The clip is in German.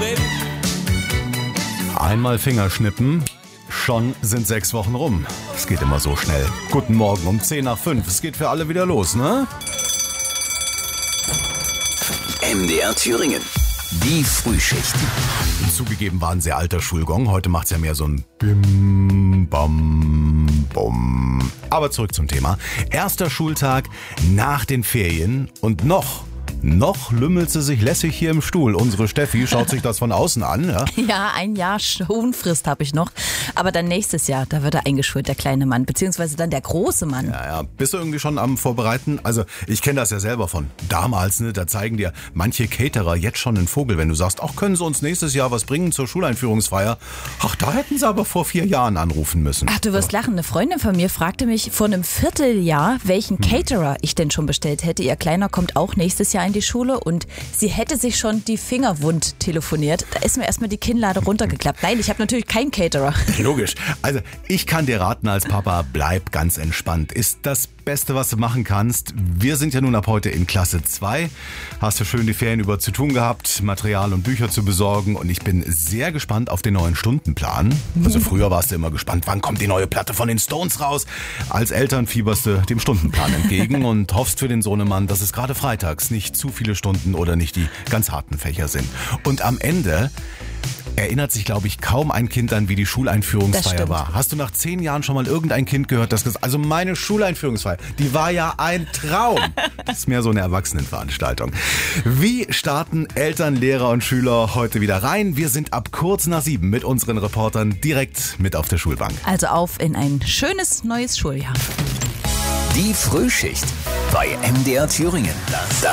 baby. Einmal Fingerschnippen, schon sind 6 Wochen rum. Es geht immer so schnell. Guten Morgen um 10 nach 5. Es geht für alle wieder los, ne? MDR Thüringen. Die Frühschicht. Zugegeben war ein sehr alter Schulgong. Heute macht's ja mehr so ein Bim, Bam, Bum. Aber zurück zum Thema. Erster Schultag nach den Ferien und noch lümmelt sie sich lässig hier im Stuhl. Unsere Steffi schaut sich das von außen an. Ja, Ja, ein Jahr Schonfrist habe ich noch. Aber dann nächstes Jahr, da wird er eingeschult, der kleine Mann. Beziehungsweise dann der große Mann. ja. Bist du irgendwie schon am Vorbereiten? Also ich kenne das ja selber von damals. Ne? Da zeigen dir manche Caterer jetzt schon einen Vogel, wenn du sagst, ach, können sie uns nächstes Jahr was bringen zur Schuleinführungsfeier? Ach, da hätten sie aber vor 4 Jahren anrufen müssen. Ach, du wirst lachen. Eine Freundin von mir fragte mich vor einem Vierteljahr, welchen Caterer ich denn schon bestellt hätte. Ihr Kleiner kommt auch nächstes Jahr in die Schule und sie hätte sich schon die Finger wund telefoniert. Da ist mir erstmal die Kinnlade runtergeklappt. Nein, ich habe natürlich keinen Caterer. Logisch. Also ich kann dir raten als Papa, bleib ganz entspannt. Ist das Beste, was du machen kannst. Wir sind ja nun ab heute in Klasse 2. Hast du schön die Ferien über zu tun gehabt, Material und Bücher zu besorgen und ich bin sehr gespannt auf den neuen Stundenplan. Also früher warst du immer gespannt, wann kommt die neue Platte von den Stones raus. Als Eltern fieberst du dem Stundenplan entgegen und hoffst für den Sohnemann, dass es gerade freitags nicht zu viele Stunden oder nicht die ganz harten Fächer sind. Und am Ende erinnert sich, glaube ich, kaum ein Kind an, wie die Das Schuleinführungsfeier stimmt. war. Hast du nach 10 Jahren schon mal irgendein Kind gehört, das gesagt hat, also meine Schuleinführungsfeier, die war ja ein Traum. Das ist mehr so eine Erwachsenenveranstaltung. Wie starten Eltern, Lehrer und Schüler heute wieder rein? Wir sind ab kurz nach 7 mit unseren Reportern direkt mit auf der Schulbank. Also auf in ein schönes neues Schuljahr. Die Frühschicht bei MDR Thüringen. Das